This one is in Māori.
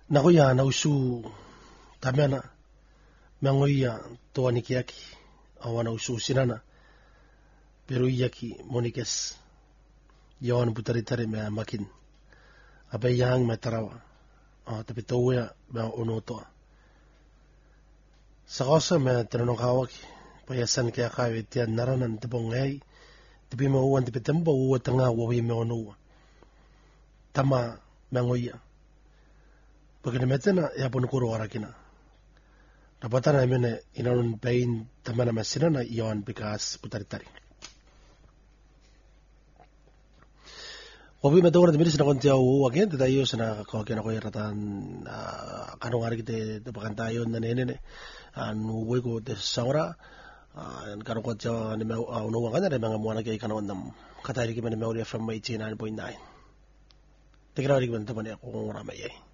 Nagoya na usu tamena mangoya to anikiaki awana usu sinana pero iyaki monikes yawan butaritare me makin abai yang matarawa tapi tawya me onoto sakosa me tanong kawaki payasan kaya kawit yan naranan tibongay tibi mauwan tibi temba uwa tanga wawi me onuwa tama mangoya Porque metena ya pun kuro arakina. Rapatana mene inaun pain tamana masina na iwan bikas putaritari. Wabi metona dimiris na konti au again tayo sana kakena ko iratan kanong ari kite tapakan tayo na nene anu buhay ko te sangora kanong ko tiyo ni mau unuwa kana na mga muana kay kanong nam katari ki mene meuli from 89.9. Tikira rin man tamani ako kung ramay ay.